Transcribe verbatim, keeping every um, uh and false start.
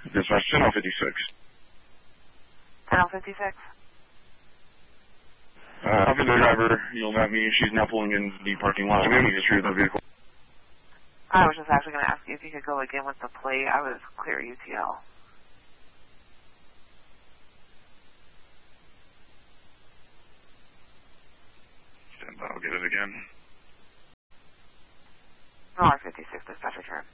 Dispatch ten oh fifty-six. ten oh fifty-six? Uh, I've been the driver yelled at me. She's now pulling in the parking lot. I'm going to history of the vehicle. I was just actually going to ask you if you could go again with the plate. I was clear U T L. Stand by, I'll get it again. R fifty-six, dispatch return.